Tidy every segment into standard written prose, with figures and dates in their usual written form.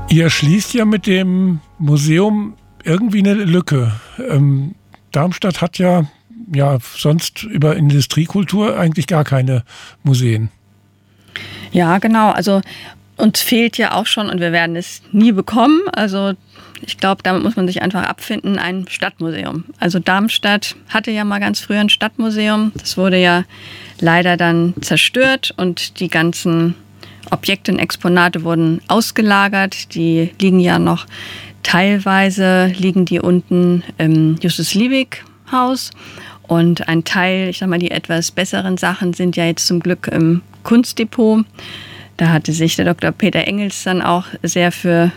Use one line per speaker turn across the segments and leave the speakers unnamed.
Ihr schließt ja mit dem Museum irgendwie eine Lücke. Darmstadt hat ja sonst über Industriekultur eigentlich gar keine Museen.
Ja, genau. Also uns fehlt ja auch schon, und wir werden es nie bekommen, also ich glaube, damit muss man sich einfach abfinden, ein Stadtmuseum. Also Darmstadt hatte ja mal ganz früher ein Stadtmuseum. Das wurde ja leider dann zerstört und die ganzen Objekte und Exponate wurden ausgelagert. Die liegen ja noch teilweise, liegen die unten im Justus-Liebig-Haus. Und ein Teil, ich sag mal, die etwas besseren Sachen sind ja jetzt zum Glück im Kunstdepot. Da hatte sich der Dr. Peter Engels dann auch sehr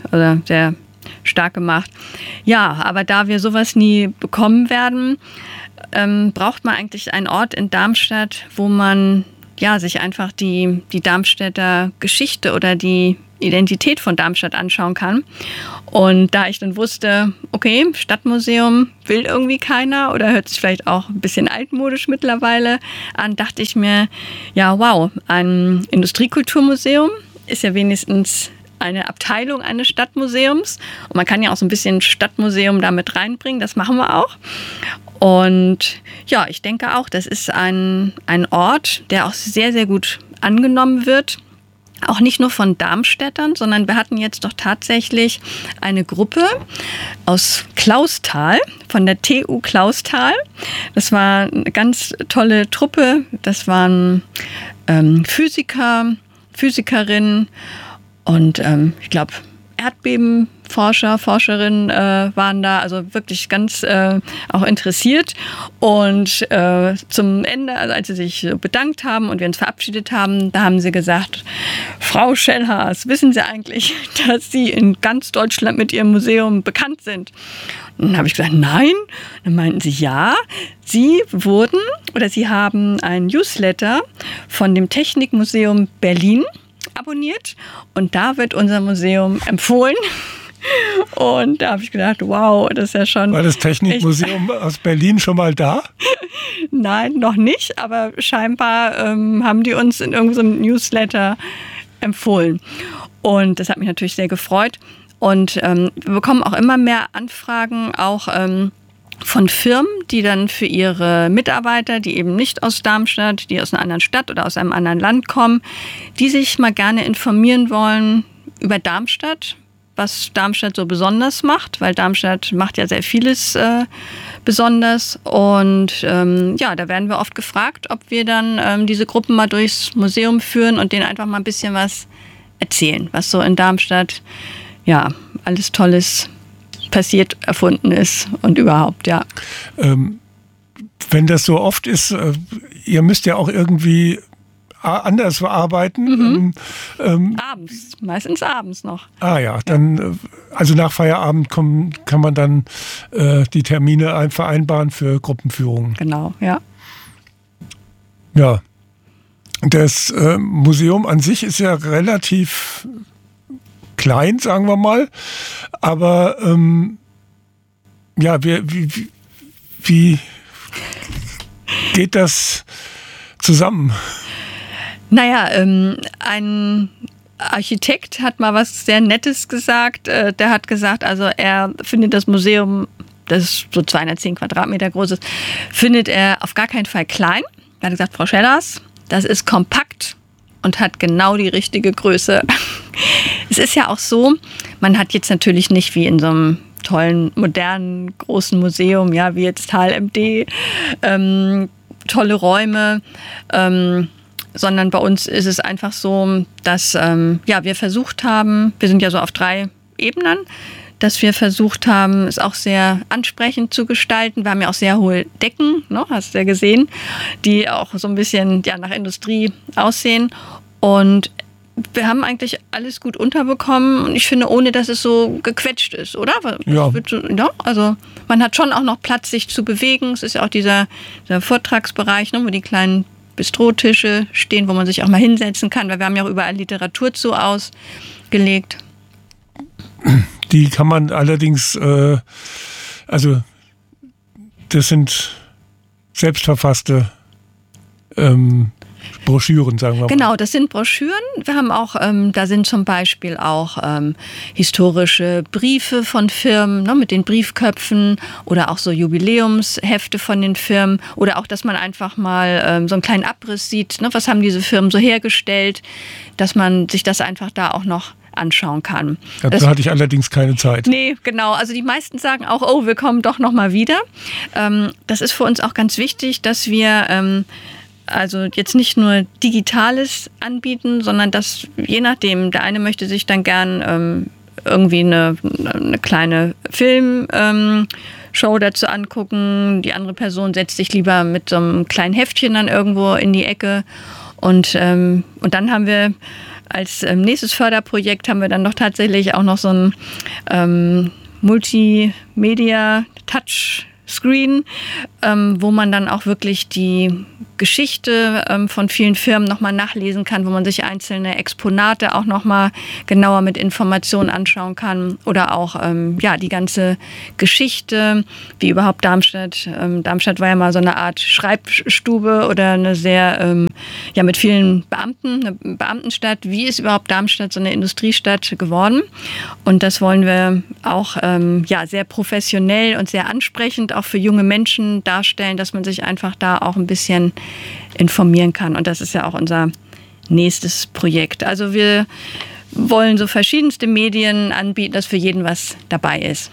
stark gemacht. Ja, aber da wir sowas nie bekommen werden, braucht man eigentlich einen Ort in Darmstadt, wo man sich einfach die Darmstädter Geschichte oder die Identität von Darmstadt anschauen kann. Und da ich dann wusste, okay, Stadtmuseum will irgendwie keiner oder hört sich vielleicht auch ein bisschen altmodisch mittlerweile an, dachte ich mir, ja wow, ein Industriekulturmuseum ist ja wenigstens eine Abteilung eines Stadtmuseums. Und man kann ja auch so ein bisschen Stadtmuseum damit reinbringen, das machen wir auch. Und ja, ich denke auch, das ist ein Ort, der auch sehr, sehr gut angenommen wird. Auch nicht nur von Darmstädtern, sondern wir hatten jetzt doch tatsächlich eine Gruppe aus Clausthal, von der TU Clausthal. Das war eine ganz tolle Truppe. Das waren Physiker, Physikerinnen und ich glaube Erdbebenforscher, Forscherinnen waren da, also wirklich ganz auch interessiert. Und zum Ende, also als sie sich bedankt haben und wir uns verabschiedet haben, da haben sie gesagt, Frau Schellhaas, wissen Sie eigentlich, dass Sie in ganz Deutschland mit Ihrem Museum bekannt sind? Und dann habe ich gesagt, nein. Dann meinten sie, ja, Sie haben ein Newsletter von dem Technikmuseum Berlin abonniert und da wird unser Museum empfohlen. Und da habe ich gedacht, wow, das ist ja schon...
War das Technikmuseum aus Berlin schon mal da?
Nein, noch nicht, aber scheinbar haben die uns in irgendeinem Newsletter empfohlen. Und das hat mich natürlich sehr gefreut. Und wir bekommen auch immer mehr Anfragen, auch von Firmen, die dann für ihre Mitarbeiter, die eben nicht aus Darmstadt, die aus einer anderen Stadt oder aus einem anderen Land kommen, die sich mal gerne informieren wollen über Darmstadt, was Darmstadt so besonders macht, weil Darmstadt macht ja sehr vieles besonders. Und da werden wir oft gefragt, ob wir dann diese Gruppen mal durchs Museum führen und denen einfach mal ein bisschen was erzählen, was so in Darmstadt alles Tolles passiert, erfunden ist und überhaupt, ja.
Wenn das so oft ist, ihr müsst ja auch irgendwie anders arbeiten.
Abends, meistens abends noch.
Ah ja, dann, also nach Feierabend kann man dann die Termine vereinbaren für Gruppenführungen.
Genau, ja.
Ja, das Museum an sich ist ja relativ klein, sagen wir mal. Aber wie geht das zusammen?
Naja, ein Architekt hat mal was sehr Nettes gesagt. Der hat gesagt, also er findet das Museum, das so 210 Quadratmeter groß ist, findet er auf gar keinen Fall klein. Er hat gesagt, Frau Schellhaas, das ist kompakt und hat genau die richtige Größe. Es ist ja auch so, man hat jetzt natürlich nicht wie in so einem tollen, modernen, großen Museum, ja, wie jetzt HLMD, tolle Räume, sondern bei uns ist es einfach so, dass wir versucht haben, wir sind ja so auf 3 Ebenen, dass wir versucht haben, es auch sehr ansprechend zu gestalten. Wir haben ja auch sehr hohe Decken, ne, hast du ja gesehen, die auch so ein bisschen nach Industrie aussehen. Und wir haben eigentlich alles gut unterbekommen und ich finde, ohne dass es so gequetscht ist, oder?
Ja.
Also man hat schon auch noch Platz, sich zu bewegen. Es ist ja auch dieser Vortragsbereich, ne, wo die kleinen Bistrotische stehen, wo man sich auch mal hinsetzen kann, weil wir haben ja auch überall Literatur zu ausgelegt.
Die kann man allerdings, also das sind selbstverfasste Broschüren, sagen wir mal.
Genau, das sind Broschüren. Wir haben auch, da sind zum Beispiel auch historische Briefe von Firmen, ne, mit den Briefköpfen oder auch so Jubiläumshefte von den Firmen oder auch, dass man einfach mal so einen kleinen Abriss sieht, ne, was haben diese Firmen so hergestellt, dass man sich das einfach da auch noch anschauen kann.
Dazu hatte ich allerdings keine Zeit.
Nee, genau. Also die meisten sagen auch, oh, wir kommen doch noch mal wieder. Das ist für uns auch ganz wichtig, dass wir also jetzt nicht nur Digitales anbieten, sondern dass je nachdem, der eine möchte sich dann gern irgendwie eine kleine Filmshow dazu angucken, die andere Person setzt sich lieber mit so einem kleinen Heftchen dann irgendwo in die Ecke und dann haben wir als nächstes Förderprojekt haben wir dann doch tatsächlich auch noch so ein Multimedia-Touchscreen, wo man dann auch wirklich die Geschichte von vielen Firmen nochmal nachlesen kann, wo man sich einzelne Exponate auch nochmal genauer mit Informationen anschauen kann oder auch die ganze Geschichte, wie überhaupt Darmstadt. Darmstadt war ja mal so eine Art Schreibstube oder eine sehr, mit vielen Beamten, eine Beamtenstadt. Wie ist überhaupt Darmstadt so eine Industriestadt geworden? Und das wollen wir auch sehr professionell und sehr ansprechend auch für junge Menschen darstellen, dass man sich einfach da auch ein bisschen informieren kann. Und das ist ja auch unser nächstes Projekt. Also wir wollen so verschiedenste Medien anbieten, dass für jeden was dabei ist.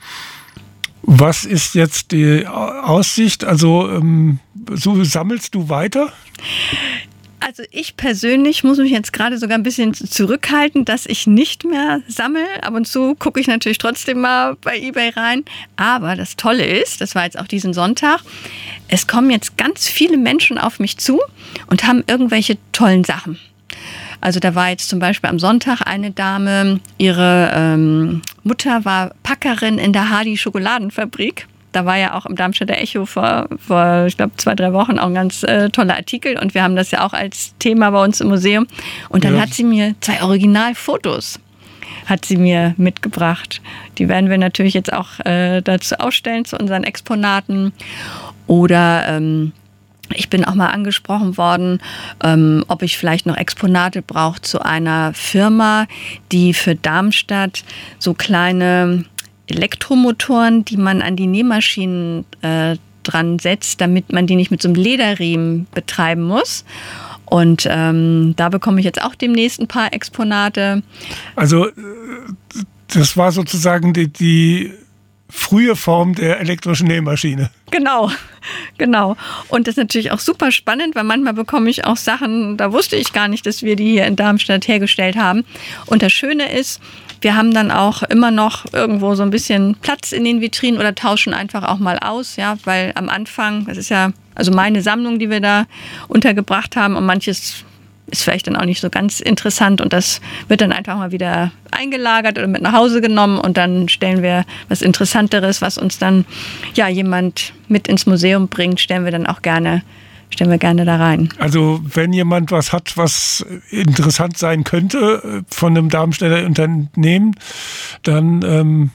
Was ist jetzt die Aussicht? Also so sammelst du weiter?
Also ich persönlich muss mich jetzt gerade sogar ein bisschen zurückhalten, dass ich nicht mehr sammle. Ab und zu gucke ich natürlich trotzdem mal bei eBay rein. Aber das Tolle ist, das war jetzt auch diesen Sonntag, es kommen jetzt ganz viele Menschen auf mich zu und haben irgendwelche tollen Sachen. Also da war jetzt zum Beispiel am Sonntag eine Dame, ihre Mutter war Packerin in der Hardy Schokoladenfabrik. Da war ja auch im Darmstädter Echo vor ich glaube, 2-3 Wochen auch ein ganz toller Artikel. Und wir haben das ja auch als Thema bei uns im Museum. Und dann hat sie mir 2 Originalfotos hat sie mir mitgebracht. Die werden wir natürlich jetzt auch dazu ausstellen, zu unseren Exponaten. Oder ich bin auch mal angesprochen worden, ob ich vielleicht noch Exponate brauche zu einer Firma, die für Darmstadt so kleine Elektromotoren, die man an die Nähmaschinen dran setzt, damit man die nicht mit so einem Lederriemen betreiben muss. Und da bekomme ich jetzt auch demnächst ein paar Exponate.
Also das war sozusagen die frühe Form der elektrischen Nähmaschine.
Genau. Und das ist natürlich auch super spannend, weil manchmal bekomme ich auch Sachen, da wusste ich gar nicht, dass wir die hier in Darmstadt hergestellt haben. Und das Schöne ist, wir haben dann auch immer noch irgendwo so ein bisschen Platz in den Vitrinen oder tauschen einfach auch mal aus, ja, weil am Anfang, das ist ja also meine Sammlung, die wir da untergebracht haben und manches ist vielleicht dann auch nicht so ganz interessant und das wird dann einfach mal wieder eingelagert oder mit nach Hause genommen und dann stellen wir was Interessanteres, was uns dann jemand mit ins Museum bringt, stellen wir gerne da rein.
Also wenn jemand was hat, was interessant sein könnte von einem Darmstädter Unternehmen, dann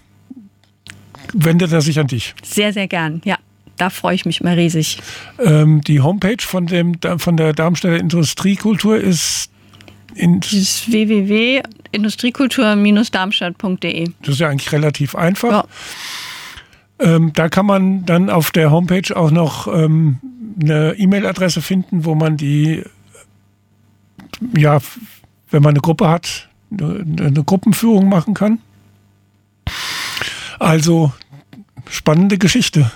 wendet er sich an dich.
Sehr, sehr gern, ja. Da freue ich mich mal riesig.
Die Homepage von der Darmstädter Industriekultur ist
www.industriekultur-darmstadt.de.
Das ist ja eigentlich relativ einfach.
Ja.
Da kann man dann auf der Homepage auch noch eine E-Mail-Adresse finden, wo man wenn man eine Gruppe hat, eine Gruppenführung machen kann. Also spannende Geschichte.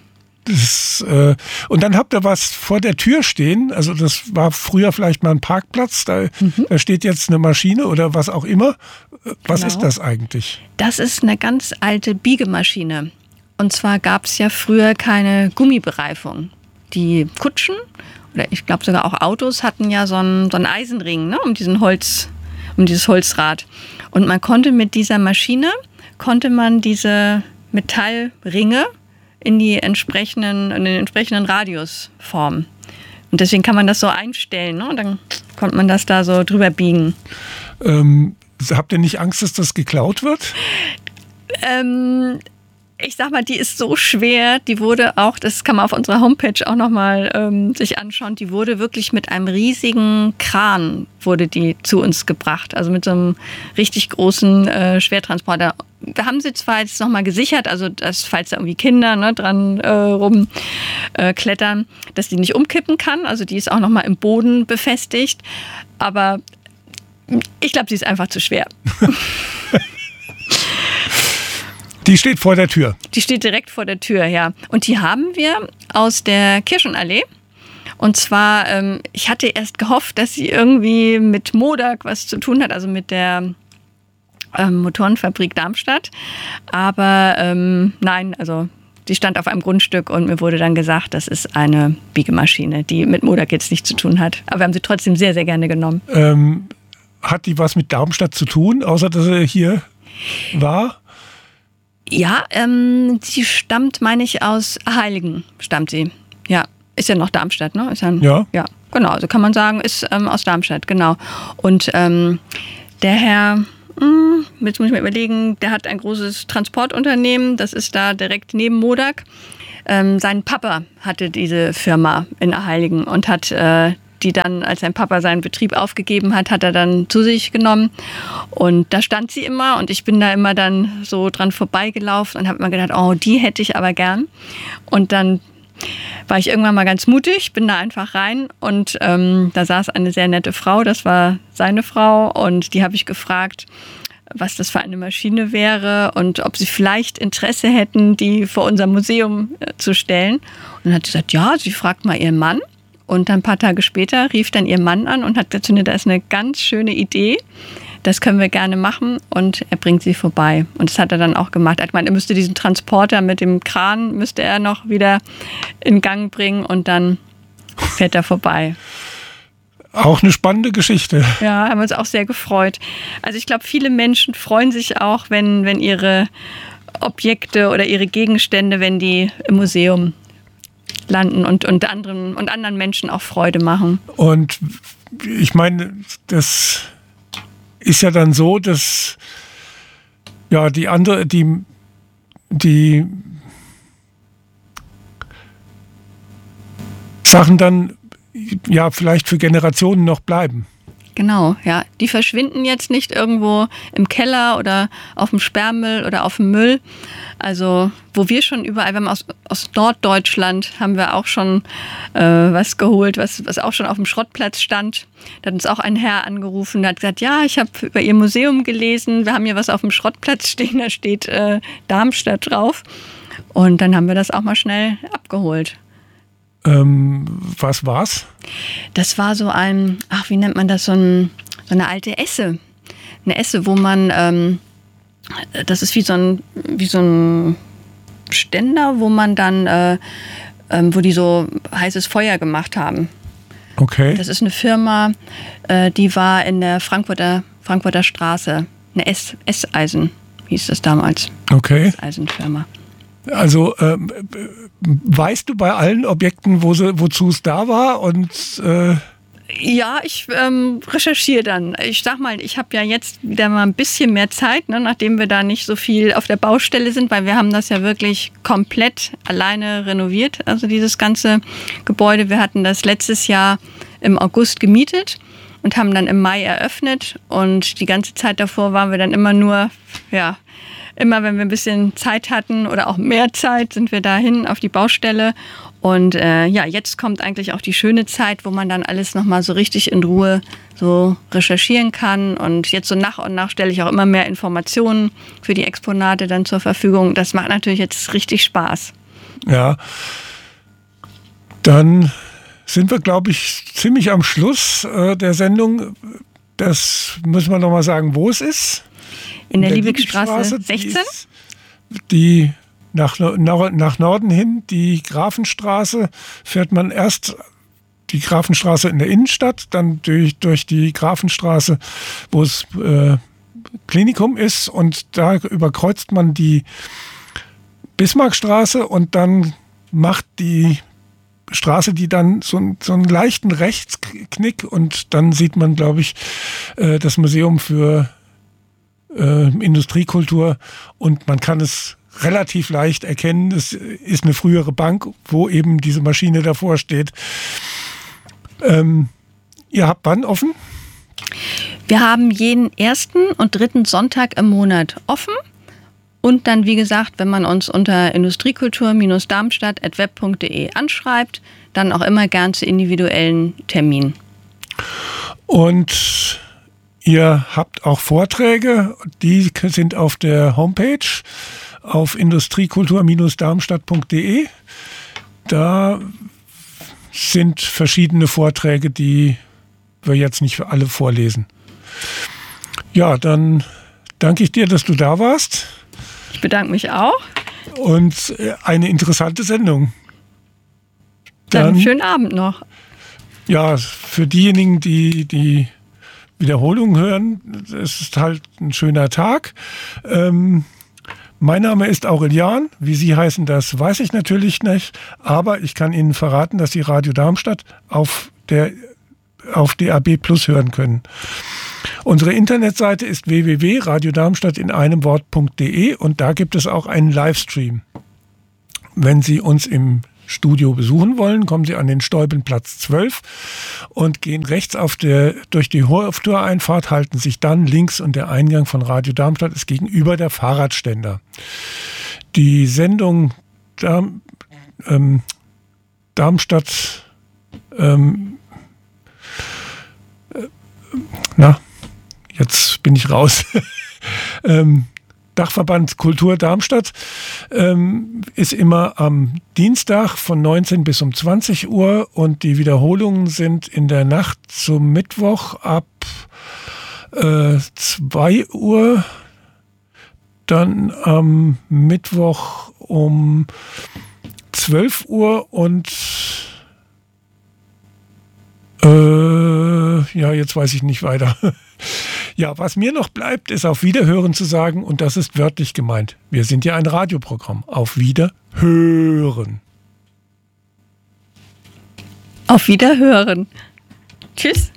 Und dann habt ihr was vor der Tür stehen, also das war früher vielleicht mal ein Parkplatz, da steht jetzt eine Maschine oder was auch immer. Was ist das eigentlich?
Das ist eine ganz alte Biegemaschine. Und zwar gab es ja früher keine Gummibereifung. Die Kutschen oder ich glaube sogar auch Autos hatten ja so einen Eisenring, ne, um dieses Holzrad. Und man konnte mit dieser Maschine, diese Metallringe in den entsprechenden Radius formen. Und deswegen kann man das so einstellen, ne? Und dann konnte man das da so drüber biegen.
Habt ihr nicht Angst, dass das geklaut wird?
ich sag mal, die ist so schwer, die wurde auch, das kann man auf unserer Homepage auch nochmal sich anschauen, die wurde wirklich mit einem riesigen Kran, wurde die zu uns gebracht, also mit so einem richtig großen Schwertransporter. Da haben sie zwar jetzt nochmal gesichert, also dass, falls da irgendwie Kinder dran rumklettern, dass die nicht umkippen kann, also die ist auch nochmal im Boden befestigt, aber ich glaube, sie ist einfach zu schwer.
Die steht vor der Tür.
Die steht direkt vor der Tür, ja. Und die haben wir aus der Kirchenallee. Und zwar, ich hatte erst gehofft, dass sie irgendwie mit Modag was zu tun hat, also mit der Motorenfabrik Darmstadt. Aber nein, also die stand auf einem Grundstück und mir wurde dann gesagt, das ist eine Biegemaschine, die mit Modag jetzt nichts zu tun hat. Aber wir haben sie trotzdem sehr, sehr gerne genommen.
Hat die was mit Darmstadt zu tun, außer dass sie hier war?
Ja, sie stammt, meine ich, aus Heiligen, stammt sie. Ja, ist ja noch Darmstadt, ne? Ist ja, genau, also kann man sagen, ist aus Darmstadt, genau. Und der Herr, jetzt muss ich mal überlegen, der hat ein großes Transportunternehmen, das ist da direkt neben Modag. Sein Papa hatte diese Firma in Heiligen und hat die dann, als sein Papa seinen Betrieb aufgegeben hat, hat er dann zu sich genommen. Und da stand sie immer und ich bin da immer dann so dran vorbeigelaufen und habe mir gedacht, oh, die hätte ich aber gern. Und dann war ich irgendwann mal ganz mutig, bin da einfach rein und da saß eine sehr nette Frau, das war seine Frau und die habe ich gefragt, was das für eine Maschine wäre und ob sie vielleicht Interesse hätten, die vor unser Museum zu stellen. Und dann hat sie gesagt, ja, sie fragt mal ihren Mann. Und dann ein paar Tage später rief dann ihr Mann an und hat gesagt, da ist eine ganz schöne Idee, das können wir gerne machen und er bringt sie vorbei. Und das hat er dann auch gemacht. Er meinte, er müsste diesen Transporter mit dem Kran, müsste er noch wieder in Gang bringen und dann fährt er vorbei.
Auch eine spannende Geschichte.
Ja, haben wir uns auch sehr gefreut. Also ich glaube, viele Menschen freuen sich auch, wenn ihre Objekte oder ihre Gegenstände, wenn die im Museum landen und anderen Menschen auch Freude machen.
Und ich meine, das ist ja dann so, dass ja die Sachen dann ja vielleicht für Generationen noch bleiben.
Genau, ja. Die verschwinden jetzt nicht irgendwo im Keller oder auf dem Sperrmüll oder auf dem Müll. Also wo wir schon überall, wenn wir aus Norddeutschland haben wir auch schon was geholt, was auch schon auf dem Schrottplatz stand. Da hat uns auch ein Herr angerufen, der hat gesagt, ja, ich habe über Ihr Museum gelesen, wir haben hier was auf dem Schrottplatz stehen, da steht Darmstadt drauf. Und dann haben wir das auch mal schnell abgeholt.
Was war's? Das
war so ein, wie nennt man das, so eine alte Esse. Eine Esse, wo man, das ist wie so ein Ständer, wo man dann, wo die so heißes Feuer gemacht haben.
Okay.
Das ist eine Firma, die war in der Frankfurter Straße. Eine Esseisen hieß das damals.
Okay.
Esseisenfirma.
Also weißt du bei allen Objekten, wozu es da war? Und
ja, ich recherchiere dann. Ich sag mal, ich habe ja jetzt wieder mal ein bisschen mehr Zeit, nachdem wir da nicht so viel auf der Baustelle sind, weil wir haben das ja wirklich komplett alleine renoviert, also dieses ganze Gebäude. Wir hatten das letztes Jahr im August gemietet und haben dann im Mai eröffnet und die ganze Zeit davor waren wir dann immer nur, immer wenn wir ein bisschen Zeit hatten oder auch mehr Zeit, sind wir dahin auf die Baustelle. Und jetzt kommt eigentlich auch die schöne Zeit, wo man dann alles nochmal so richtig in Ruhe so recherchieren kann. Und jetzt so nach und nach stelle ich auch immer mehr Informationen für die Exponate dann zur Verfügung. Das macht natürlich jetzt richtig Spaß.
Ja, dann sind wir, glaube ich, ziemlich am Schluss der Sendung. Das müssen wir nochmal sagen, wo es ist.
In der Liebigstraße 16?
Die nach Norden hin, die Grafenstraße, fährt man erst die Grafenstraße in der Innenstadt, dann durch die Grafenstraße, wo es Klinikum ist, und da überkreuzt man die Bismarckstraße und dann macht die Straße, die dann so einen leichten Rechtsknick, und dann sieht man, glaube ich, das Museum für Industriekultur, und man kann es relativ leicht erkennen, das ist eine frühere Bank, wo eben diese Maschine davor steht. Ihr habt wann offen?
Wir haben jeden 1. und 3. Sonntag im Monat offen. Und dann, wie gesagt, wenn man uns unter industriekultur-darmstadt@web.de anschreibt, dann auch immer gern zu individuellen Terminen.
Und ihr habt auch Vorträge, die sind auf der Homepage auf industriekultur-darmstadt.de. Da sind verschiedene Vorträge, die wir jetzt nicht für alle vorlesen. Ja, dann danke ich dir, dass du da warst.
Ich bedanke mich auch.
Und eine interessante Sendung.
Dann schönen Abend noch.
Ja, für diejenigen, die die Wiederholung hören, es ist halt ein schöner Tag. Mein Name ist Aurelian. Wie Sie heißen, das weiß ich natürlich nicht. Aber ich kann Ihnen verraten, dass Sie Radio Darmstadt auf DAB+ hören können. Unsere Internetseite ist www.radiodarmstadt in einem Wort.de und da gibt es auch einen Livestream. Wenn Sie uns im Studio besuchen wollen, kommen Sie an den Stolpenplatz 12 und gehen rechts durch die Hoftoreinfahrt, halten sich dann links und der Eingang von Radio Darmstadt ist gegenüber der Fahrradständer. Die Sendung Darmstadt jetzt bin ich raus. Dachverband Kultur Darmstadt ist immer am Dienstag von 19 bis um 20 Uhr und die Wiederholungen sind in der Nacht zum Mittwoch ab 2 Uhr, dann am Mittwoch um 12 Uhr und jetzt weiß ich nicht weiter. Ja, was mir noch bleibt, ist auf Wiederhören zu sagen und das ist wörtlich gemeint. Wir sind ja ein Radioprogramm. Auf Wiederhören.
Auf Wiederhören. Tschüss.